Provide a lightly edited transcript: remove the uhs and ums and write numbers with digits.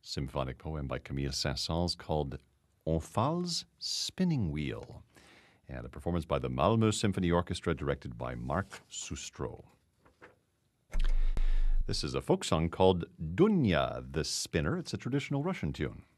symphonic poem by Camille Saint-Saëns called Omphale's Spinning Wheel, and a performance by the Malmö Symphony Orchestra directed by Mark Sustro. This is a folk song called Dunya the Spinner. It's a traditional Russian tune.